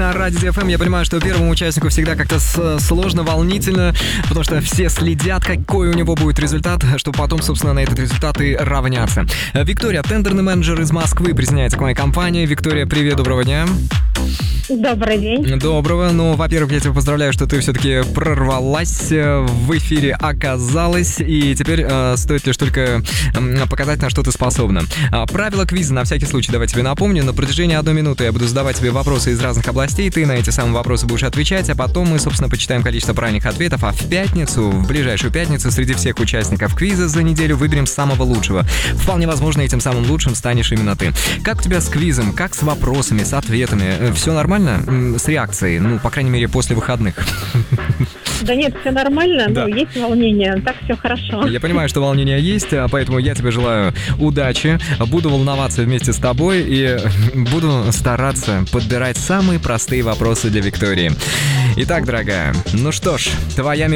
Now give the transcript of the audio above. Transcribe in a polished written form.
на Радио DFM. Я понимаю, что первому участнику всегда как-то сложно, волнительно, потому что все следят, какой у него будет результат, чтобы потом, собственно, на этот результат и равняться. Виктория, тендерный менеджер из Москвы, присоединяется к моей компании. Виктория, привет, доброго дня. Добрый день. Доброго. Ну, во-первых, я тебя поздравляю, что ты все-таки прорвалась, в эфире оказалась, и теперь стоит лишь только показать, на что ты способна. Правила квиза, на всякий случай, давай тебе напомню. На протяжении 1 минуты я буду задавать тебе вопросы из разных областей, ты на эти самые вопросы будешь отвечать, а потом мы, собственно, почитаем количество правильных ответов, а в ближайшую пятницу, среди всех участников квиза за неделю выберем самого лучшего. Вполне возможно, этим самым лучшим станешь именно ты. Как у тебя с квизом, как с вопросами, с ответами? Все нормально? С реакцией? Ну, по крайней мере, после выходных. Да нет, все нормально, Да. но есть волнение, так все хорошо. Я понимаю, что волнение есть, поэтому я тебе желаю удачи. Буду волноваться вместе с тобой и буду стараться подбирать самые простые вопросы для Виктории. Итак, дорогая, ну что ж, твоя